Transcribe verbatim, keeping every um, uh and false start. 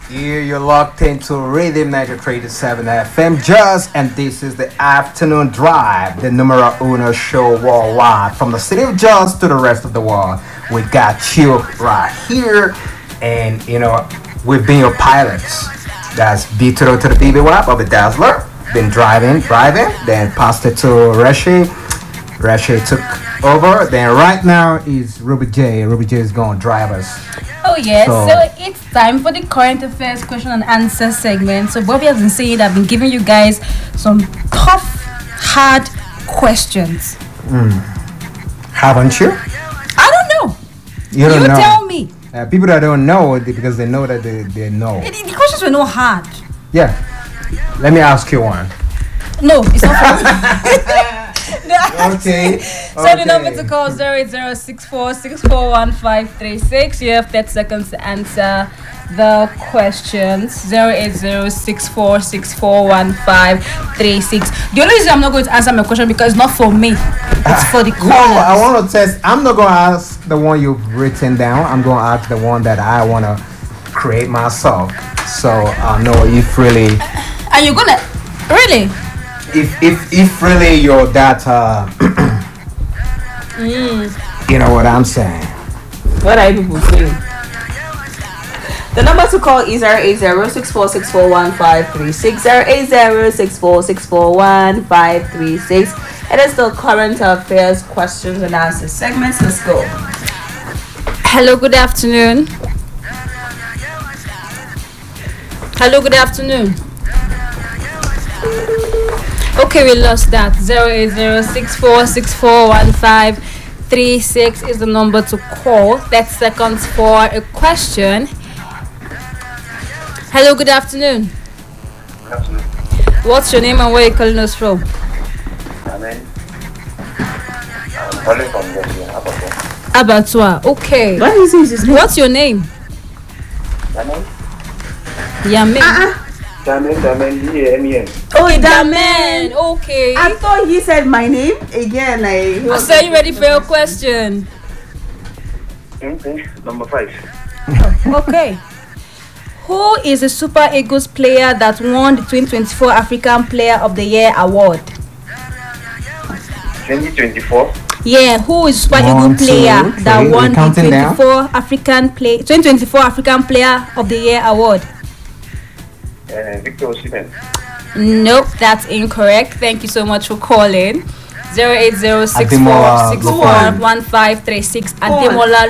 Here you're locked into Rhythm ninety-three point seven F M Just, and this is the afternoon drive, the numero uno show worldwide. From the city of Just to the rest of the world, we got you right here, and you know, we've been your pilots. That's Vitro to the B B WAP of the Dazzler. Been driving, driving, then passed it to Reshe. Reshe took over. Then right now is Ruby J. Ruby J is going to drive us. Oh yes, so, so it's time for the current affairs question and answer segment. So Bobby has been saying I've been giving you guys some tough, hard questions. Mm. Haven't you? I don't know. You don't you know. tell me. Uh, people that don't know because they know that they, they know. The, the questions were not hard. Yeah. Let me ask you one. No, it's not for No, okay. So okay. the number to call zero eight zero six four six four one five three six. You have thirty seconds to answer the questions. zero eight zero six four six four one five three six. The only reason I'm not going to answer my question because it's not for me. It's for the callers. No, I want to test. I'm not going to ask the one you've written down. I'm going to ask the one that I want to create myself. So I know if really. And you're gonna really. If if if really you're that, uh, mm. you know what I'm saying. What are you people saying? The number to call is zero eight zero six four six four one five three six. zero eight zero six four six four one five three six. It is the current affairs questions and answers segments. Let's go. Hello, good afternoon. Hello, good afternoon. Okay, we lost that. zero eight zero six four six four one five three six is the number to call. thirty seconds for a question. Hello, good afternoon. Good afternoon. What's your name and where are you calling us from? Amen. I'm calling from Abatua. Abatua. Okay. What is his name? What's your name? Amen. Yamin. Uh-uh. Amen, Amen, D A M E N. Oh, that man. man. Okay. I thought he said my name again. Like. So you ready for your question? Okay, number five. Okay. Who is the Super Eagles player that won the twenty twenty-four African Player of the Year award? twenty twenty-four. Yeah, who is Super One, Eagle player two, that three. won We're the counting down. twenty-four African play twenty twenty-four African Player of the Year award? Uh, Victor Osimhen. Nope, that's incorrect. Thank you so much for calling. zero eight zero six four Ademola six four one five three six. Ademola